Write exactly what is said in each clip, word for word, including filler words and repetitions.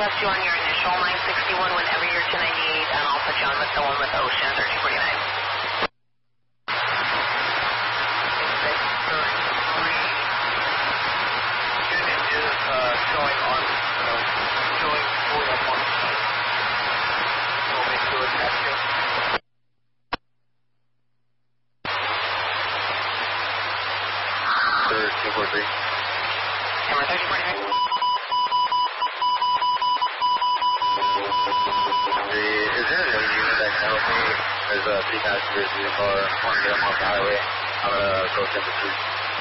left you on your initial nine sixty-one whenever you're two ninety-eight, and I'll put you on with the one with Ocean, thirteen forty-nine. Showing on, uh, showing fully up on the site. We'll make sure it's active. thirteen forty-three. Camera thirteen forty-three. The, is there another unit that can help me? There's a three passengers in the car. I want to get them off the highway. I'm going to go send the street.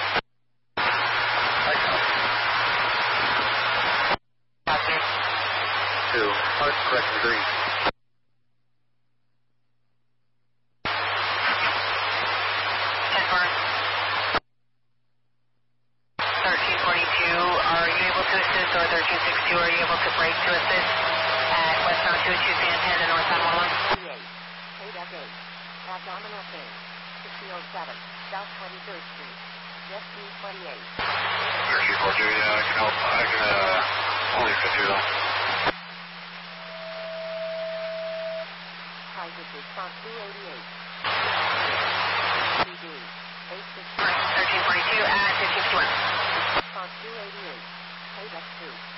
Two. Park correction three. ten four. thirteen forty-two, are you able to assist, or thirteen sixty-two, are you able to brake to assist at westbound two oh two Santan and northbound one one? eight F eight, abdominal pain, sixty oh seven, South twenty-third Street, Jet three twenty-eight. thirteen forty-two, yeah, I can help. I can, uh, only fit you though. Crisis response two eighty-eight. P D, eight six. thirteen forty-two at fifteen fifty-one. Response two eighty-eight, eight F two.